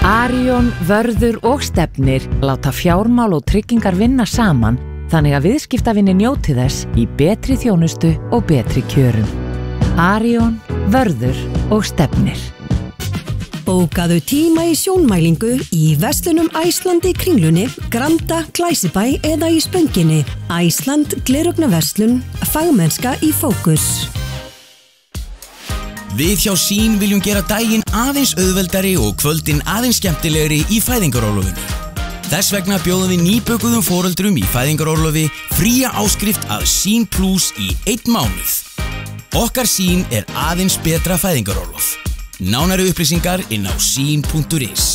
Arion, Vörður og Stefnir láta fjármál og tryggingar vinna saman þannig að viðskiptavinir njóti þess í betri þjónustu og betri kjörum. Arion, Vörður og Stefnir. Bókaðu tíma í sjónmælingu í verslunum Æsland í Kringlunni, Granda, Glæsibæ eða í Spönginni. Æsland gleraugnverslun, fagmennska í fókus. Við hjá Sýn viljum gera daginn aðeins auðveldari og kvöldin aðeins skemmtilegri í fæðingarorlofinu. Þess vegna bjóðum við nýbökuðum foreldrum í fæðingarorlofi fría áskrift af Sýn Plus í 1 mánuð. Okkar Sýn aðeins betra fæðingarorlof. Nánari upplýsingar inn á syn.is.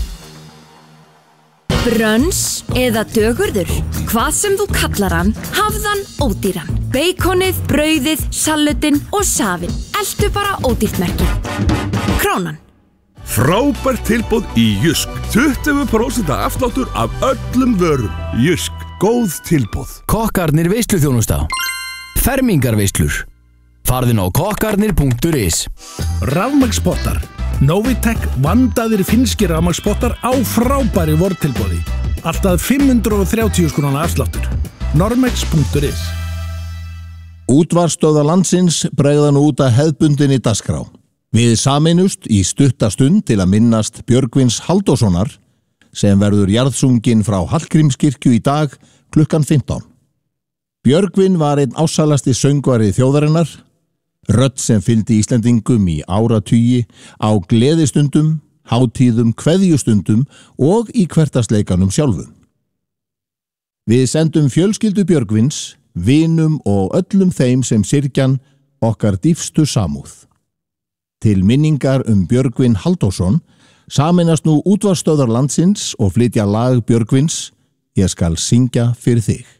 Brönns eða dögurður, hvað sem þú kallar hann, hafðan ódýran. Beikonið, brauðið, salutinn og safinn. Eltu bara ódýrt merkið. Krónan. Frábært tilboð í Jysk. 20% afsláttur af öllum vörum. Jysk, góð tilboð. Kokkarnir veisluþjónusta. Fermingarveislur. Farðin á kokkarnir.is. Rafmagnspottar. Novitec vandaðir finnskir rafmagnspottar á frábæri vortilboði. Alltaf 530 króna afsláttur. Normex.is. Útvarpsstöðvar landsins bregða nú út að hefðbundinni dagskrá. Við sameinust í stutta stund til að minnast Björgvins Halldórssonar sem verður jarðsunginn frá Hallgrímskirkju í dag klukkan 15. Björgvin var einn ásælasti söngvari þjóðarinnar, rödd sem fylgdi Íslendingum í áratugi á gleðistundum, hátíðum, kveðjustundum og í hversdagsleikanum sjálfum. Við sendum fjölskyldu Björgvins, vinum og öllum þeim sem syrgjan okkar dýpstu samúð. Til minningar Björgvin Halldórsson sameinast nú útvarpsstöðvar landsins og flytja lag Björgvins Ég skal syngja fyrir þig.